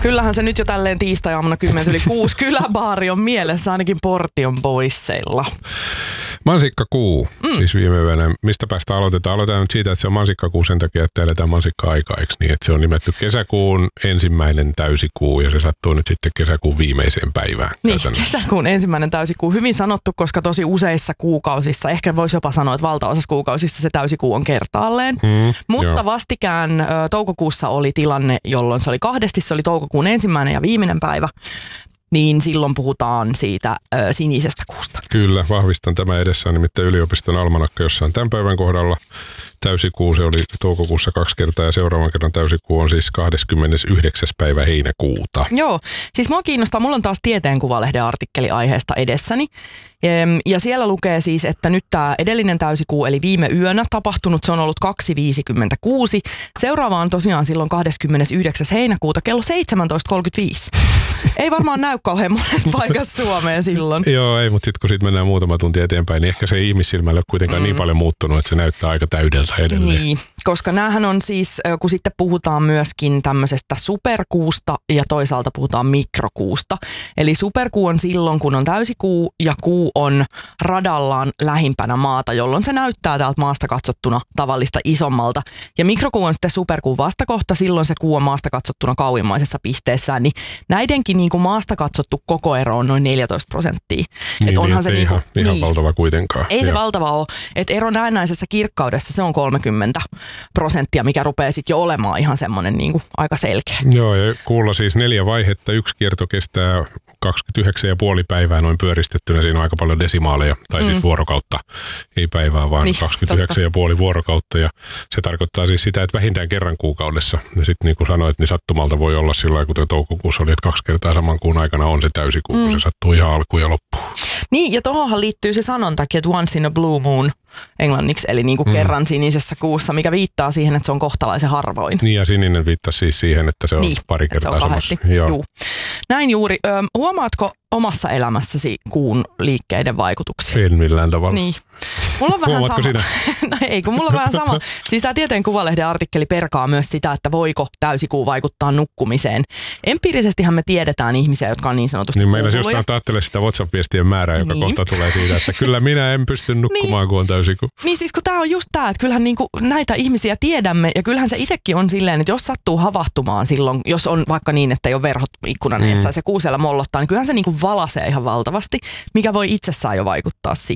Kyllähän se nyt jo tälleen tiistai-aamuna 10:06 kyläbaari on mielessä, ainakin portti on poisseilla. Mansikkakuu, siis viime yönä. Mistä päästä aloitetaan? Aloitetaan nyt siitä, että se on mansikkakuu sen takia, että eletään mansikka-aikaa, eikö niin? Että se on nimetty kesäkuun ensimmäinen täysikuu ja se sattuu nyt sitten kesäkuun viimeiseen päivään. Niin, kesäkuun ensimmäinen täysikuu. Hyvin sanottu, koska tosi useissa kuukausissa, ehkä voisi jopa sanoa, että valtaosassa kuukausissa se täysikuu on kertaalleen. Mutta vastikään toukokuussa oli tilanne, jolloin se oli kahdesti, se oli toukokuun ensimmäinen ja viimeinen päivä. Niin silloin puhutaan siitä sinisestä kuusta. Kyllä, vahvistan tämä edessä on nimittäin yliopiston almanakka, jossa on tämän päivän kohdalla täysikuu. Se oli toukokuussa 2 kertaa ja seuraavan kerran täysikuu on siis 29. päivä heinäkuuta. Joo, siis mua kiinnostaa, mulla on taas Tieteen Kuvalehden artikkeli aiheesta edessäni. Ja siellä lukee siis, että nyt tämä edellinen täysikuu, eli viime yönä tapahtunut, se on ollut 2.56. Seuraava on tosiaan silloin 29. heinäkuuta kello 17.35. Ei varmaan näy kauhean monessa paikassa Suomeen silloin. Joo, ei, mutta sitten kun siitä mennään muutama tunti eteenpäin, niin ehkä se ei ihmissilmälle ole kuitenkaan niin paljon muuttunut, että se näyttää aika täydeltä edelleen. Niin, koska näähän on siis, kun sitten puhutaan myöskin tämmöisestä superkuusta ja toisaalta puhutaan mikrokuusta. Eli superkuu on silloin, kun on täysikuu ja kuu on radallaan lähimpänä maata, jolloin se näyttää täältä maasta katsottuna tavallista isommalta. Ja mikrokuu on sitten superkuun vastakohta, silloin se kuu on maasta katsottuna kauimmaisessa pisteessään. Niin näidenkin niin kuin maasta katsottu koko ero on noin 14%. Niin, onhan se ihan valtava kuitenkaan. Ei se valtava ole. Että ero näennäisessä kirkkaudessa se on 30%, mikä rupeaa sitten jo olemaan ihan semmoinen niin kuin aika selkeä. Joo, ja kuulla siis 4 vaihetta. Yksi kierto kestää 29,5 päivää noin pyöristettynä. Siinä on aika paljon desimaaleja, tai siis vuorokautta. Ei päivää, vaan niin, 29,5 vuorokautta. Ja se tarkoittaa siis sitä, että vähintään kerran kuukaudessa. Ja sitten niin kuin sanoit, niin sattumalta voi olla sillä lailla, kuten toukokuussa oli, että 2 kertaa saman kuun aikana on se täysikuu, kun se sattuu ihan alkuun ja loppuun. Niin, ja tohonhan liittyy se sanontakin, että once in a blue moon englanniksi, eli niin kuin kerran sinisessä kuussa, mikä viittaa siihen, että se on kohtalaisen harvoin. Niin, ja sininen viittasi siis siihen, että se on pari kertaa samassa. Joo. Näin juuri. Huomaatko omassa elämässäsi kuun liikkeiden vaikutuksia? En millään tavalla. Niin. Mulla on vähän sama. Sinä? No ei, kun mulla on vähän sama. Siis tämä Tieteen Kuvalehden artikkeli perkaa myös sitä, että voiko täysikuu vaikuttaa nukkumiseen. Empiirisestihän me tiedetään ihmisiä, jotka on niin sanotusti niin meillä jostain ajattelee sitä WhatsApp-viestien määrää, joka kohta tulee siitä, että kyllä minä en pysty nukkumaan, kun on täysikuu. Niin siis kun tämä on just tämä, että kyllähän niinku näitä ihmisiä tiedämme ja kyllähän se itsekin on silleen, että jos sattuu havahtumaan silloin, jos on vaikka niin, että ei ole verhot ikkunan edessä ja se kuu siellä mollottaa, niin kyllähän se niinku valasee ihan valtavasti, mikä voi itsessään jo vaikuttaa siihen.